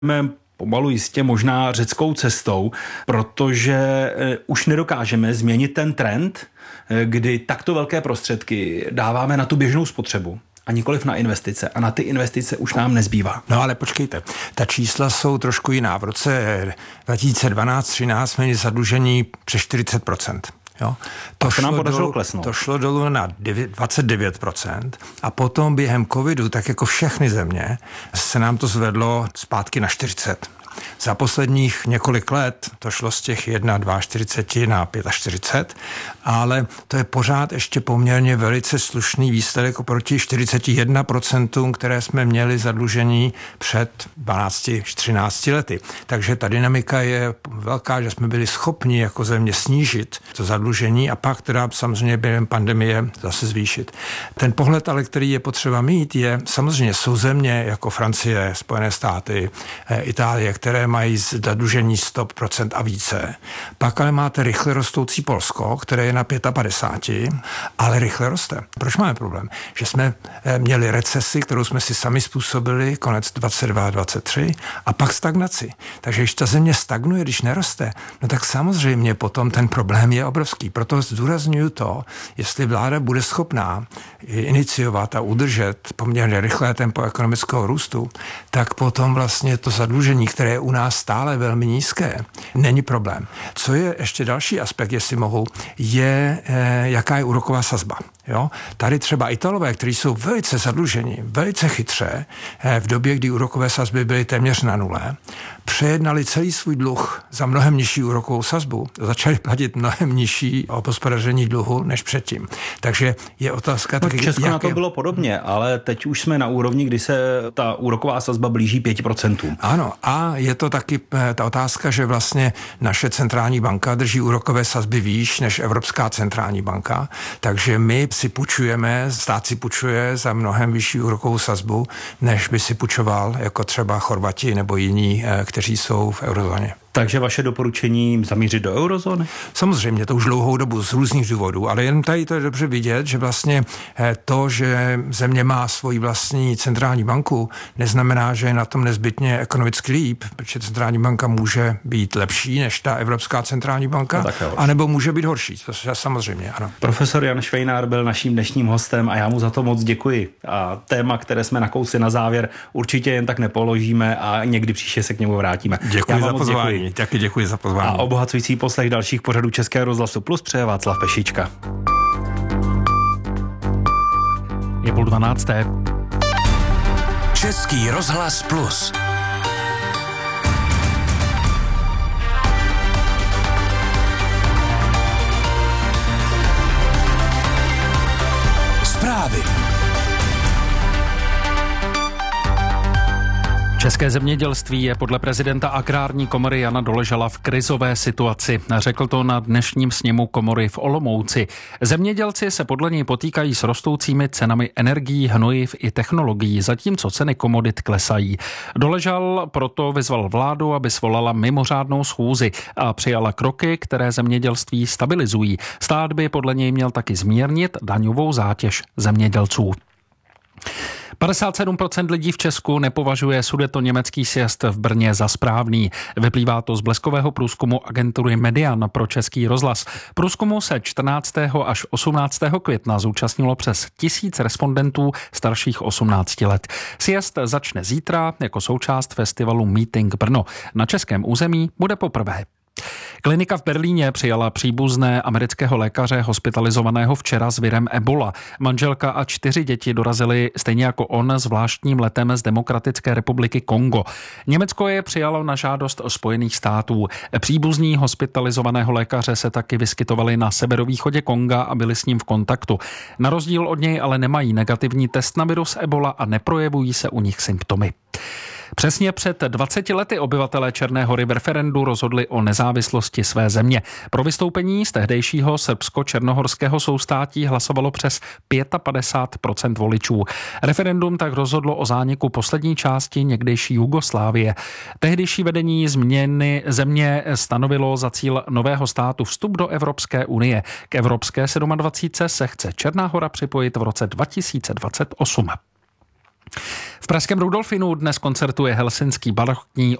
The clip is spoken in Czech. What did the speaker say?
pomalu jistě možná řeckou cestou, protože už nedokážeme změnit ten trend, kdy takto velké prostředky dáváme na tu běžnou spotřebu a nikoliv na investice. A na ty investice už nám nezbývá. No ale počkejte, ta čísla jsou trošku jiná. V roce 2012-13 jsme měli zadlužení přes 40%. Jo? To šlo dolů na 29% a potom během covidu, tak jako všechny země, se nám to zvedlo zpátky na 40%. Za posledních několik let to šlo z těch 41 na 45, ale to je pořád ještě poměrně velice slušný výsledek oproti 41%, které jsme měli zadlužení před 12-13 lety. Takže ta dynamika je velká, že jsme byli schopni jako země snížit to zadlužení a pak teda samozřejmě během pandemie zase zvýšit. Ten pohled, ale který je potřeba mít, je samozřejmě jsou země jako Francie, Spojené státy, Itálie, které mají zadlužení 100% a více. Pak ale máte rychle rostoucí Polsko, které je na 55, ale rychle roste. Proč máme problém? Že jsme měli recesi, kterou jsme si sami způsobili konec 22 a 23 a pak stagnaci. Takže když ta země stagnuje, když neroste, no tak samozřejmě potom ten problém je obrovský. Proto zdůrazňuji to, jestli vláda bude schopná iniciovat a udržet poměrně rychlé tempo ekonomického růstu, tak potom vlastně to zadlužení, které je u nás stále velmi nízké, není problém. Co je ještě další aspekt, jestli mohu, je, jaká je úroková sazba. Jo? Tady třeba Italové, kteří jsou velice zadluženi, velice chytře, v době, kdy úrokové sazby byly téměř na nule, přejednali celý svůj dluh za mnohem nižší úrokovou sazbu. Začali platit mnohem nižší obhospodaření dluhu než předtím. Takže je otázka... V Česku na to bylo podobně, ale teď už jsme na úrovni, kdy se ta úroková sazba blíží 5%. Ano, a je to taky ta otázka, že vlastně naše centrální banka drží úrokové sazby výš než Evropská centrální banka, takže my si půjčujeme, stát si půjčuje za mnohem vyšší úrokovou sazbu, než by si půjčoval jako třeba Chorvati nebo jiní, kteří jsou v eurozóně. Takže vaše doporučení zamířit do eurozóny? Samozřejmě, to už dlouhou dobu z různých důvodů, ale jen tady to je dobře vidět, že vlastně to, že země má svoji vlastní centrální banku, neznamená, že je na tom nezbytně ekonomicky líp, protože centrální banka může být lepší než ta Evropská centrální banka, anebo může být horší, to je samozřejmě, ano. Profesor Jan Švejnár byl naším dnešním hostem a já mu za to moc děkuji. A téma, které jsme nakousli na závěr, určitě jen tak nepoložíme a někdy příště se k němu vrátíme. Děkuji za pozvání. Taky děkuji za pozvání. A obohacující poslech dalších pořadů Českého rozhlasu Plus přeje Václav Pešička. Je 11:30. Český rozhlas Plus. Zprávy. České zemědělství je podle prezidenta Agrární komory Jana Doležala v krizové situaci. Řekl to na dnešním sněmu komory v Olomouci. Zemědělci se podle něj potýkají s rostoucími cenami energií, hnojiv i technologií, zatímco ceny komodit klesají. Doležal proto vyzval vládu, aby svolala mimořádnou schůzi a přijala kroky, které zemědělství stabilizují. Stát by podle něj měl taky zmírnit daňovou zátěž zemědělců. 57% lidí v Česku nepovažuje sudetoněmecký sjezd v Brně za správný. Vyplývá to z bleskového průzkumu agentury Median pro Český rozhlas. Průzkumu se 14. až 18. května zúčastnilo přes 1000 respondentů starších 18 let. Sjezd začne zítra jako součást festivalu Meeting Brno. Na českém území bude poprvé. Klinika v Berlíně přijala příbuzné amerického lékaře hospitalizovaného včera s virem Ebola. Manželka a 4 děti dorazily stejně jako on zvláštním letem z Demokratické republiky Kongo. Německo je přijalo na žádost Spojených států. Příbuzní hospitalizovaného lékaře se taky vyskytovali na severovýchodě Konga a byli s ním v kontaktu. Na rozdíl od něj ale nemají negativní test na virus Ebola a neprojevují se u nich symptomy. Přesně před 20 lety obyvatelé Černé Hory v referendu rozhodli o nezávislosti své země. Pro vystoupení z tehdejšího srbsko-černohorského soustátí hlasovalo přes 55% voličů. Referendum tak rozhodlo o zániku poslední části někdejší Jugoslávie. Tehdejší vedení změny země stanovilo za cíl nového státu vstup do Evropské unie. K Evropské 27 se chce Černá Hora připojit v roce 2028. V pražském Rudolfinu dnes koncertuje helsinský barokní